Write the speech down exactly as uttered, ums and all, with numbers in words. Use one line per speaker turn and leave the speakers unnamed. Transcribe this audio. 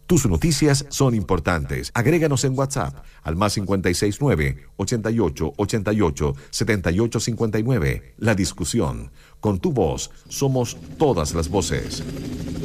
Tus noticias son importantes. Agréganos en WhatsApp al más cincuenta y seis nueve, ochenta y ocho, ochenta y ocho, setenta y ocho cincuenta y nueve. La discusión. Con tu voz somos todas las voces.